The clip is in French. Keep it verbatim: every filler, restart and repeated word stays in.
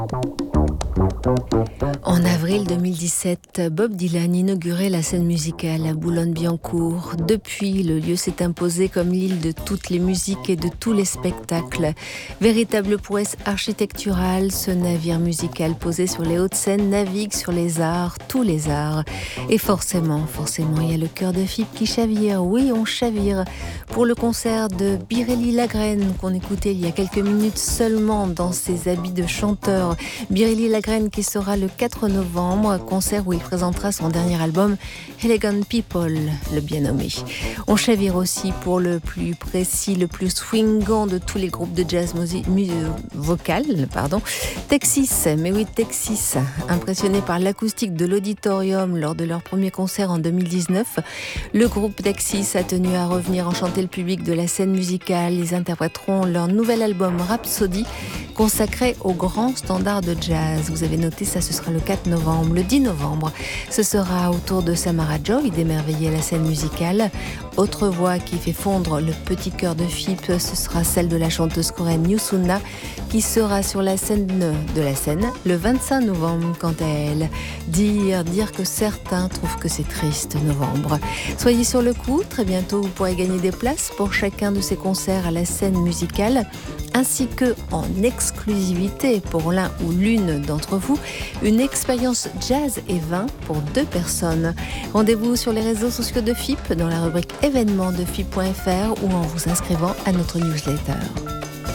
En avril deux mille dix-sept, Bob Dylan inaugurait la scène musicale à Boulogne-Billancourt. Depuis, le lieu s'est imposé comme l'île de toutes les musiques et de tous les spectacles. Véritable prouesse architecturale, ce navire musical posé sur les hautes scènes navigue sur les arts, tous les arts. Et forcément, forcément, il y a le cœur de Fipe qui chavire. Oui, on chavire. Pour le concert de Biréli Lagrène qu'on écoutait il y a quelques minutes seulement dans ses habits de chanteur. Biréli Lagrène qui sera le quatre novembre, concert où il présentera son dernier album Elegant People, le bien nommé. On chavire aussi pour le plus précis, le plus swingant de tous les groupes de jazz musi- mu- vocal, pardon, Texas, mais oui Texas, impressionné par l'acoustique de l'auditorium lors de leur premier concert en deux mille dix-neuf, le groupe Texas a tenu à revenir enchanter le public de la scène musicale. Ils interpréteront leur nouvel album Rhapsody, consacré aux grands standards de jazz. Vous avez noté ça, ce sera le quatre novembre. Le dix novembre, ce sera au tour de Samara Joy d'émerveiller la scène musicale. Autre voix qui fait fondre le petit cœur de Fipe, ce sera celle de la chanteuse coréenne Yusuna, qui sera sur la scène de la scène le vingt-cinq novembre. Quant à elle, dire, dire que certains trouvent que c'est triste novembre. Soyez sur le coup, très bientôt vous pourrez gagner des places pour chacun de ces concerts à la scène musicale, ainsi que en exclusivité pour l'un ou l'une d'entre vous, une expérience jazz et vin pour deux personnes. Rendez-vous sur les réseaux sociaux de Fipe dans la rubrique événements de Fipe point F R ou en vous inscrivant à notre newsletter.